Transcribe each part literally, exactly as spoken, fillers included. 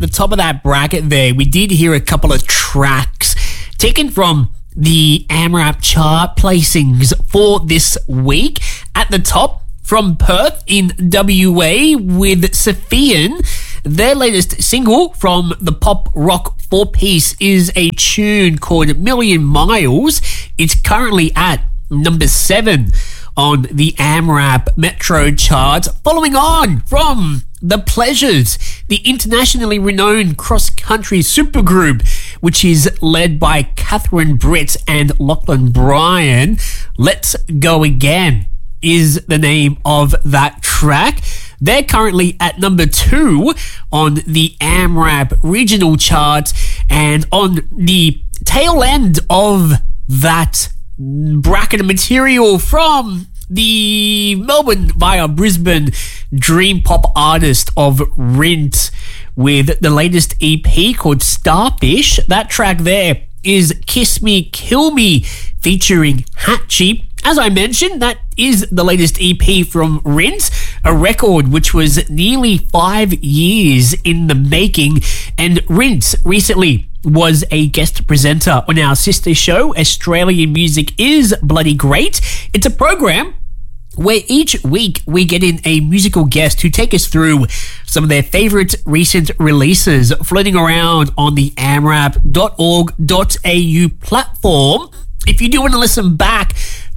the top of that bracket there, we did hear a couple of tracks taken from the AMRAP chart placings for this week. At the top, from Perth in W A with Sophian. Their latest single from the pop rock four-piece is a tune called Million Miles. It's currently at number seven on the AMRAP Metro charts. Following on from The Pleasures, the internationally renowned cross-country supergroup, which is led by Catherine Britt and Lachlan Bryan. Let's Go Again is the name of that track. They're currently at number two on the AMRAP regional charts, and on the tail end of that bracket of material from the Melbourne via Brisbane dream pop artist of Rint with the latest E P called Starfish. That track there is Kiss Me, Kill Me featuring Hatchie. As I mentioned, that is the latest E P from Rint, a record which was nearly five years in the making, and Rint recently was a guest presenter on our sister show, Australian Music is Bloody Great. It's a program where each week we get in a musical guest who take us through some of their favourite recent releases floating around on the A M R A P dot org dot A U platform. If you do want to listen back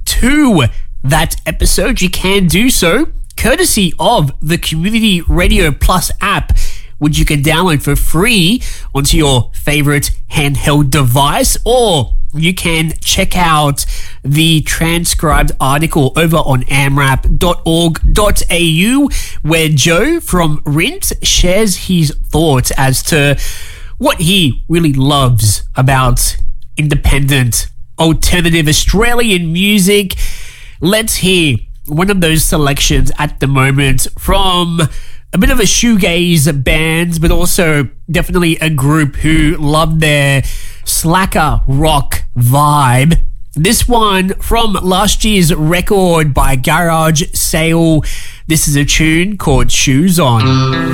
to that episode, you can do so courtesy of the Community Radio Plus app, which you can download for free onto your favorite handheld device, or you can check out the transcribed article over on A M R A P dot org dot A U, where Joe from Rint shares his thoughts as to what he really loves about independent, alternative Australian music. Let's hear one of those selections at the moment from a bit of a shoegaze band, but also definitely a group who love their slacker rock vibe. This one from last year's record by Garage Sale. This is a tune called Shoes On.